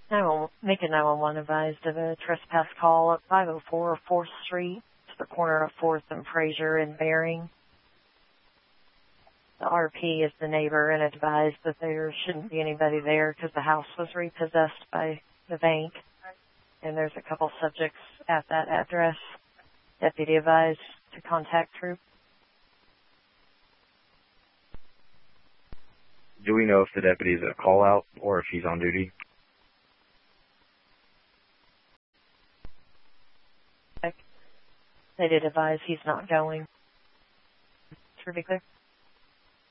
Make a 911 advised of a trespass call at 504 4th Street to the corner of 4th and Fraser in Bering. The RP is the neighbor and advised that there shouldn't be anybody there because the house was repossessed by the bank. And there's a couple subjects at that address. Deputy advised to contact troop. Do we know if the deputy is a call out or if he's on duty? They did advise he's not going. To be clear.